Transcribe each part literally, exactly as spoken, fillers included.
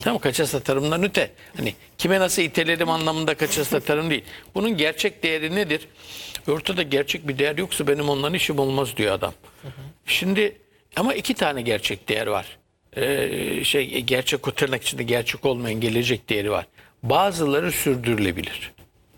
Tamam, kaça satarımdan öte. Hani kime nasıl itelerim anlamında kaça satarım değil. Bunun gerçek değeri nedir? Ortada gerçek bir değer yoksa benim ondan işim olmaz diyor adam. Hı hı. Şimdi ama iki tane gerçek değer var. Ee, şey gerçek o tırnak içinde gerçek olmayan gelecek değeri var. Bazıları sürdürülebilir.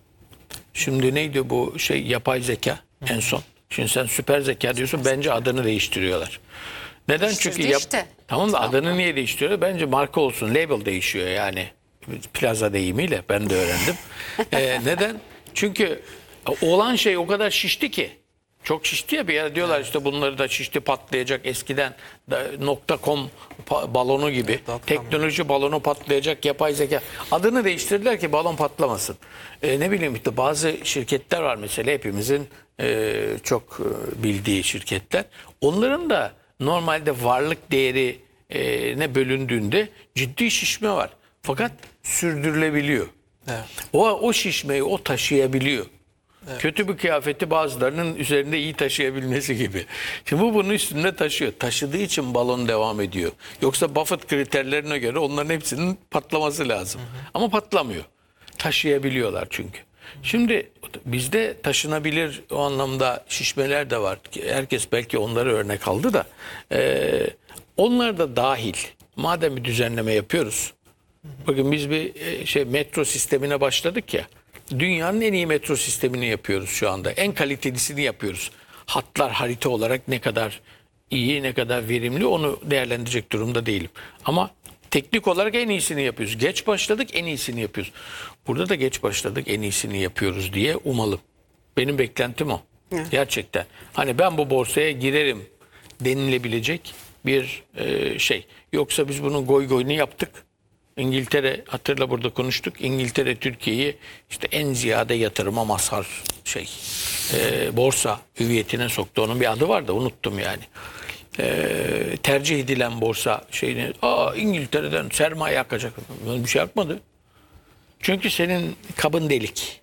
Şimdi neydi bu şey yapay zeka en son? Şimdi sen süper zeka diyorsun, bence adını değiştiriyorlar. Neden? Çünkü yap işte. tamam da adını niye değiştiriyor? Bence marka olsun, label değişiyor yani. Plaza deyimiyle ben de öğrendim. ee, neden? Çünkü olan şey o kadar şişti ki. Çok şişti ya, bir yer diyorlar işte bunları da şişti patlayacak, eskiden nokta com balonu gibi teknoloji balonu patlayacak, yapay zeka. Adını değiştirdiler ki balon patlamasın. Ee, ne bileyim işte bazı şirketler var mesela hepimizin e, çok bildiği şirketler. Onların da normalde varlık değeri e, ne bölündüğünde ciddi şişme var. Fakat sürdürülebiliyor. Evet. O, o şişmeyi o taşıyabiliyor. Evet. Kötü bir kıyafeti bazılarının üzerinde iyi taşıyabilmesi gibi. Şimdi bu bunun üstünde taşıyor. Taşıdığı için balon devam ediyor. Yoksa Buffett kriterlerine göre onların hepsinin patlaması lazım. Hı hı. Ama patlamıyor. Taşıyabiliyorlar çünkü. Şimdi bizde taşınabilir o anlamda şişmeler de var. Herkes belki onları örnek aldı da. E, onlar da dahil. Madem bir düzenleme yapıyoruz. Bakın biz bir şey metro sistemine başladık ya. Dünyanın en iyi metro sistemini yapıyoruz şu anda. En kalitelisini yapıyoruz. Hatlar harita olarak ne kadar iyi, ne kadar verimli onu değerlendirecek durumda değilim. Ama teknik olarak en iyisini yapıyoruz. Geç başladık, en iyisini yapıyoruz. Burada da geç başladık, en iyisini yapıyoruz diye umalım. Benim beklentim o. Evet. Gerçekten. Hani ben bu borsaya girerim denilebilecek bir e, şey. Yoksa biz bunun goy goyunu yaptık. İngiltere, hatırla burada konuştuk. İngiltere Türkiye'yi işte en ziyade yatırıma mazhar şey e, borsa hüviyetine soktu. Onun bir adı var da unuttum yani. E, tercih edilen borsa şeyini, aa İngiltere'den sermaye akacak. Bir şey yapmadı. Çünkü senin kabın delik.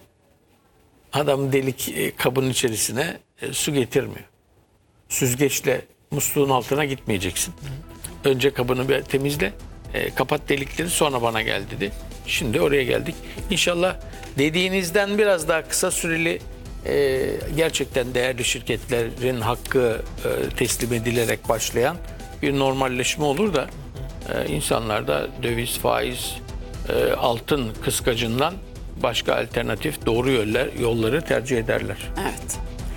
Adam delik e, kabın içerisine e, su getirmiyor. Süzgeçle musluğun altına gitmeyeceksin. Önce kabını bir temizle. E, kapat delikleri, sonra bana gel dedi. Şimdi oraya geldik. İnşallah dediğinizden biraz daha kısa süreli e, gerçekten değerli şirketlerin hakkı e, teslim edilerek başlayan bir normalleşme olur da e, insanlar da döviz, faiz, e, altın kıskacından başka alternatif doğru yoller, yolları tercih ederler. Evet.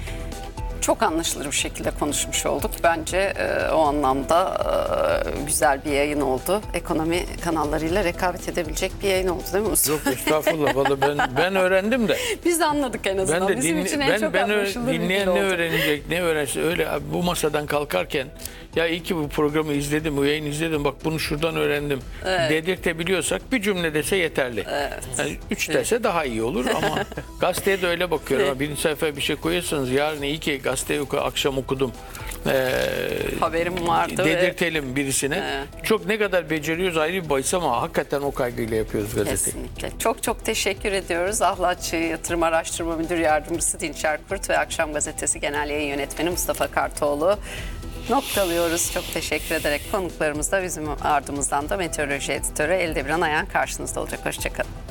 Çok anlaşılır bir şekilde konuşmuş olduk. Bence e, o anlamda e, güzel bir yayın oldu. Ekonomi kanallarıyla rekabet edebilecek bir yayın oldu değil mi Mustafa? Yok estağfurullah. Vallahi ben ben öğrendim de. Biz anladık en azından. Ben de Bizim dinle, için en ben, çok ben anlaşılır dinleyen bir ne oldu. öğrenecek, ne öğrensin. Öyle abi, bu masadan kalkarken ya iyi ki bu programı izledim, bu yayını izledim. Bak bunu şuradan öğrendim. Evet. Dedirtebiliyorsak bir cümle dese yeterli. Evet. Yani üç dese evet. Daha iyi olur ama gazeteye de öyle bakıyorum. Evet. Birinci sayfaya bir şey koyuyorsanız yarın iyi ki gazeteyi akşam okudum. Ee, Haberim vardı. Dedirtelim ve... birisine. Evet. Çok ne kadar beceriyoruz ayrı bir bahis ama hakikaten o kaygıyla yapıyoruz gazeteyi. Kesinlikle. Çok çok teşekkür ediyoruz. Ahlatçı Yatırım Araştırma Müdür Yardımcısı Dinçer Kurt ve Akşam Gazetesi Genel Yayın Yönetmeni Mustafa Kartoğlu. Noktalıyoruz. Çok teşekkür ederek konuklarımız da bizim ardımızdan da Meteoroloji Editörü Eldebiran Ayan karşınızda olacak. Hoşçakalın.